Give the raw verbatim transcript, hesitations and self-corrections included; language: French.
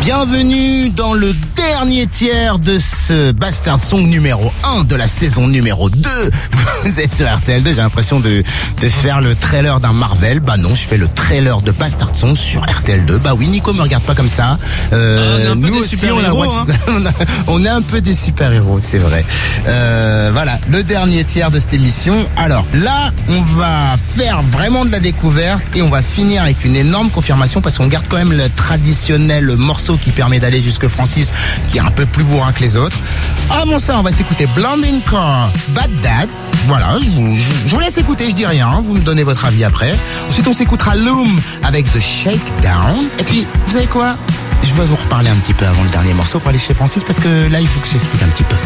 Bienvenue dans le dernier tiers de ce Bastard Song numéro un de la saison numéro deux. Vous êtes sur R T L deux, j'ai l'impression de, de faire le trailer d'un Marvel. Bah non, je fais le trailer de Bastard Song sur R T L deux. Bah oui, Nico me regarde pas comme ça. Euh, ah, nous aussi, on a, héros, de... hein. on, a, on est un peu des super-héros, c'est vrai. Euh, voilà, le dernier tiers de cette émission. Alors là, on va faire vraiment de la découverte et on va finir avec une énorme confirmation parce qu'on garde quand même le traditionnel morceau qui permet d'aller jusque Francis, qui est un peu plus bourrin que les autres. Avant ça, on va s'écouter Blondin Core, Bad Dad. Voilà, je vous, je vous laisse écouter, je dis rien, vous me donnez votre avis après. Ensuite, on s'écoutera Loom avec The Shakedown. Et puis, vous savez quoi ? Je vais vous reparler un petit peu avant le dernier morceau pour aller chez Francis parce que là, il faut que j'explique un petit peu.